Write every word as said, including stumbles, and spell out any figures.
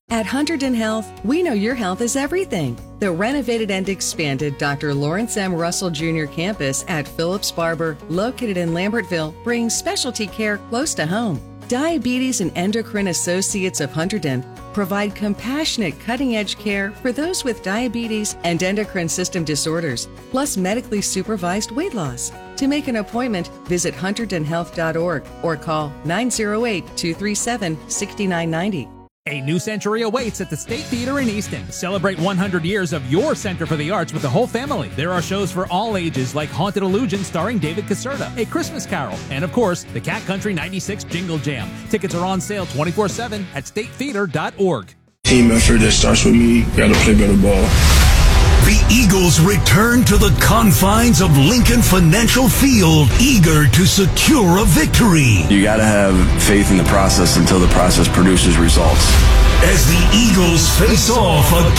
At Hunterdon Health, we know your health is everything. The renovated and expanded Doctor Lawrence M. Russell Junior campus at Phillips Barber, located in Lambertville, brings specialty care close to home. Diabetes and Endocrine Associates of Hunterdon provide compassionate, cutting-edge care for those with diabetes and endocrine system disorders, plus medically supervised weight loss. To make an appointment, visit hunterdon health dot org or call nine oh eight, two three seven, six nine nine zero. A new century awaits at the State Theater in Easton. Celebrate one hundred years of your Center for the Arts with the whole family. There are shows for all ages like Haunted Illusion starring David Caserta, A Christmas Carol, and of course, the Cat Country ninety-six Jingle Jam. Tickets are on sale twenty-four seven at state theater dot org. Team effort that starts with me. Got to play better ball. The Eagles return to the confines of Lincoln Financial Field, eager to secure a victory. You got to have faith in the process until the process produces results. As the Eagles face off against